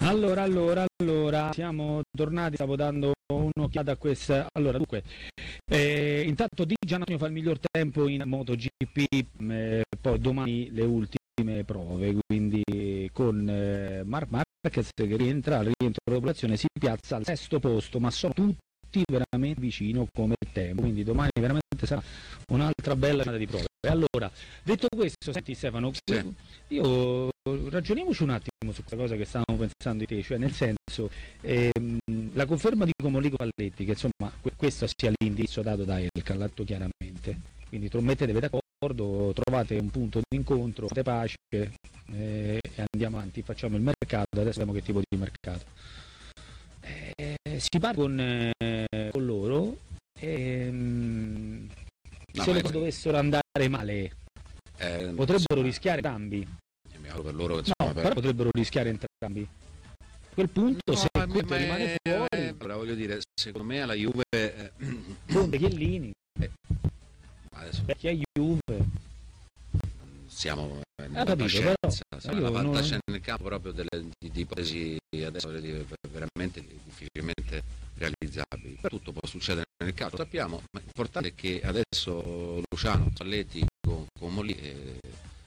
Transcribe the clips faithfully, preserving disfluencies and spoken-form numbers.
Allora, allora, allora, siamo tornati, stavo dando un'occhiata a questa. Allora, dunque, eh, intanto Di Giannantonio fa il miglior tempo in MotoGP, eh, poi domani le ultime prove, quindi con eh, Marc Marquez che rientra, al rientro della popolazione si piazza al sesto posto, ma sono tutti veramente vicino come tempo, quindi domani veramente sarà un'altra bella giornata di prove. Allora, detto questo, senti Stefano, Sì. io ragioniamoci un attimo su questa cosa che stavamo pensando di te, cioè nel senso, ehm, la conferma di Comolico Palletti, che insomma que- questo sia l'indirizzo dato da Elka, l'ha detto chiaramente, quindi mettetevi d'accordo, trovate un punto di incontro, fate pace eh, e andiamo avanti, facciamo il mercato, adesso vediamo che tipo di mercato. Eh, si parla con, eh, con loro e mm, No, se ma le è- dovessero andare male eh, potrebbero insomma, rischiare entrambi. mi auguro per loro, No, insomma, per- però potrebbero rischiare entrambi. A quel punto No, se ma- Conte ma- rimane eh, fuori, allora, voglio dire, secondo me alla Juve eh, Conte, Chiellini, adesso vecchia Juve. siamo capito, nella fantascienza, però, siamo io nella non- fantascienza nel campo proprio delle di, di ipotesi adesso voglio dire, veramente difficilmente realizzabili. Tutto può succedere nel caso, sappiamo, ma l'importante è che adesso Luciano, Spalletti con, con Molli eh,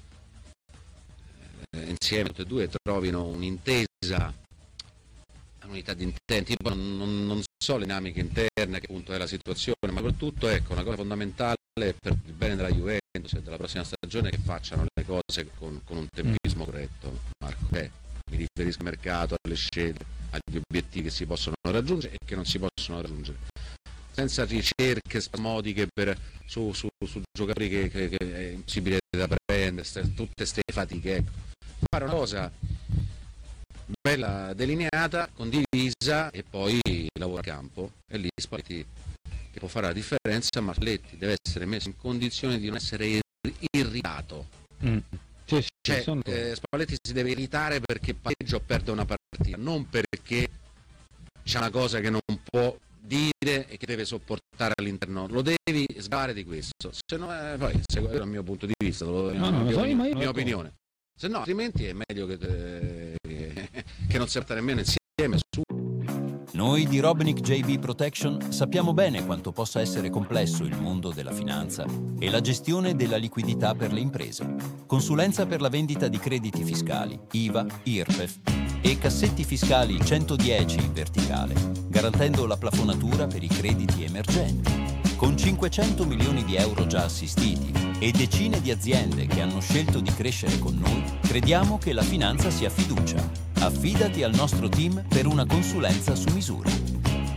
eh, insieme tutti e due trovino un'intesa, un'unità di intenti. Io poi non, non so le dinamiche interne, che punto è la situazione, ma soprattutto ecco una cosa fondamentale per il bene della Juventus e della prossima stagione, che facciano le cose con, con un tempismo corretto, Marco. Eh, mi riferisco al mercato, alle scelte, agli obiettivi che si possono raggiungere e che non si possono raggiungere, senza ricerche spasmodiche per, su, su, su giocatori che, che, che è impossibile da prendere, ste- tutte queste fatiche. Ecco. Fare una cosa bella, delineata, condivisa e poi lavora a campo, e lì Spalletti che può fare la differenza, ma Spalletti deve essere messo in condizione di non essere ir- irritato. Mm. Sì, sì, Cioè, sono- eh, Spalletti si deve irritare perché pareggia o perde una partita, non perché c'è una cosa che non può dire e che deve sopportare all'interno. Lo devi sgravare di questo, se no eh, poi secondo il mio punto di vista, lo, No, no, la lo mia, so, opinione, ma io- mia opinione. Se no, altrimenti è meglio che, eh, che non si porta nemmeno insieme su. Noi di Robnick J B Protection sappiamo bene quanto possa essere complesso il mondo della finanza e la gestione della liquidità per le imprese. Consulenza per la vendita di crediti fiscali, I V A, I R P E F e cassetti fiscali centodieci in verticale, garantendo la plafonatura per i crediti emergenti. Con cinquecento milioni di euro già assistiti e decine di aziende che hanno scelto di crescere con noi, crediamo che la finanza sia fiducia. Affidati al nostro team per una consulenza su misura.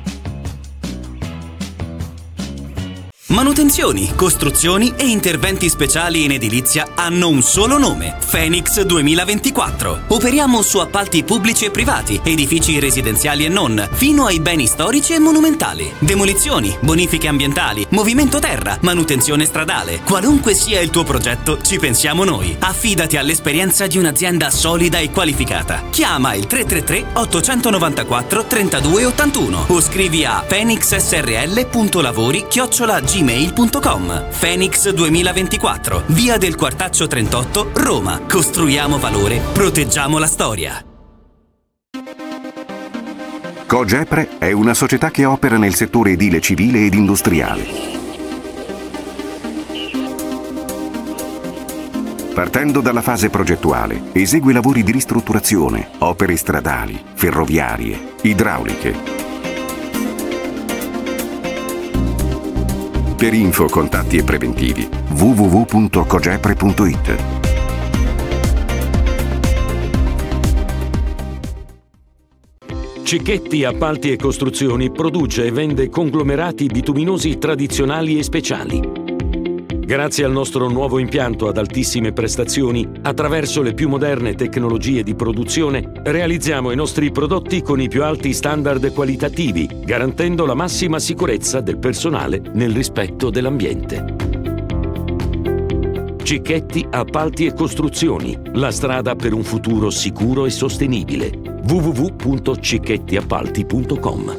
Manutenzioni, costruzioni e interventi speciali in edilizia hanno un solo nome: Phoenix duemilaventiquattro. Operiamo su appalti pubblici e privati, edifici residenziali e non, fino ai beni storici e monumentali. Demolizioni, bonifiche ambientali, movimento terra, manutenzione stradale. Qualunque sia il tuo progetto, ci pensiamo noi. Affidati all'esperienza di un'azienda solida e qualificata. Chiama il tre tre tre otto nove quattro tre due otto uno o scrivi a phoenixsrl punto lavori chiocciola gmail punto com. Phoenix duemilaventiquattro, via del Quartaccio trentotto, Roma. Costruiamo valore, proteggiamo la storia. Cogepre è una società che opera nel settore edile civile ed industriale. Partendo dalla fase progettuale, esegue lavori di ristrutturazione, opere stradali, ferroviarie, idrauliche. Per info, contatti e preventivi w w w punto cogepre punto i t. Cicchetti Appalti e Costruzioni produce e vende conglomerati bituminosi tradizionali e speciali. Grazie al nostro nuovo impianto ad altissime prestazioni, attraverso le più moderne tecnologie di produzione, realizziamo i nostri prodotti con i più alti standard qualitativi, garantendo la massima sicurezza del personale nel rispetto dell'ambiente. Cicchetti Appalti e Costruzioni, la strada per un futuro sicuro e sostenibile. w w w punto cicchetti appalti punto com.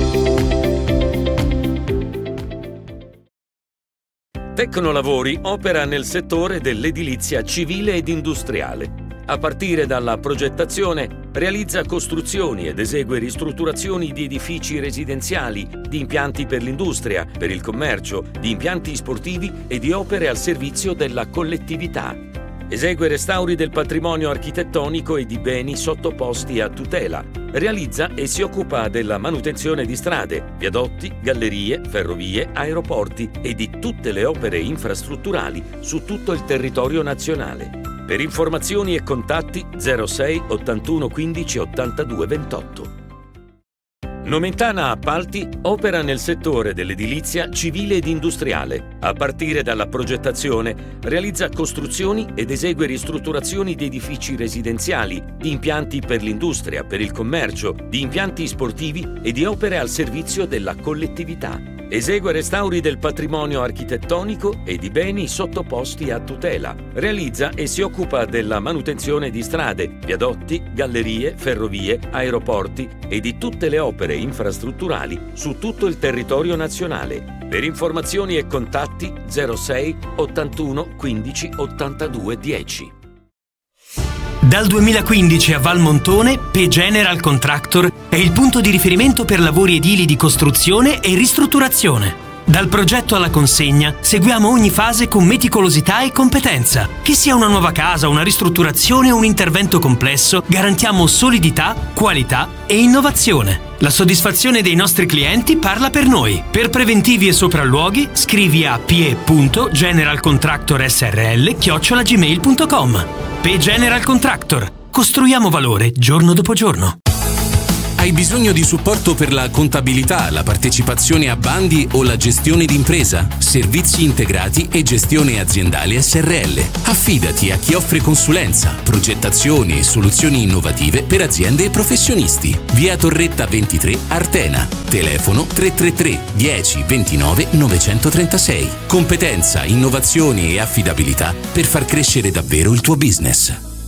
Tecnolavori opera nel settore dell'edilizia civile ed industriale, a partire dalla progettazione Realizza costruzioni ed esegue ristrutturazioni di edifici residenziali, di impianti per l'industria, per il commercio, di impianti sportivi e di opere al servizio della collettività. Esegue restauri del patrimonio architettonico e di beni sottoposti a tutela. Realizza e si occupa della manutenzione di strade, viadotti, gallerie, ferrovie, aeroporti e di tutte le opere infrastrutturali su tutto il territorio nazionale. Per informazioni e contatti zero sei ottantuno quindici ottantadue ventotto. Nomentana Appalti opera nel settore dell'edilizia civile ed industriale. A partire dalla progettazione, realizza costruzioni ed esegue ristrutturazioni di edifici residenziali, di impianti per l'industria, per il commercio, di impianti sportivi e di opere al servizio della collettività. Esegue restauri del patrimonio architettonico e di beni sottoposti a tutela. Realizza e si occupa della manutenzione di strade, viadotti, gallerie, ferrovie, aeroporti e di tutte le opere infrastrutturali su tutto il territorio nazionale. Per informazioni e contatti zero sei ottantuno quindici ottantadue dieci. Dal duemilaquindici a Valmontone, P General Contractor è il punto di riferimento per lavori edili di costruzione e ristrutturazione. Dal progetto alla consegna seguiamo ogni fase con meticolosità e competenza. Che sia una nuova casa, una ristrutturazione o un intervento complesso, garantiamo solidità, qualità e innovazione. La soddisfazione dei nostri clienti parla per noi. Per preventivi e sopralluoghi scrivi a p e punto general contractor s r l chiocciola gmail punto com. P General Contractor. Costruiamo valore giorno dopo giorno. Hai bisogno di supporto per la contabilità, la partecipazione a bandi o la gestione d'impresa? Servizi integrati e gestione aziendale S R L. Affidati a chi offre consulenza, progettazioni e soluzioni innovative per aziende e professionisti. Via Torretta ventitré, Artena. Telefono tre tre tre dieci ventinove novecentotrentasei. Competenza, innovazione e affidabilità per far crescere davvero il tuo business.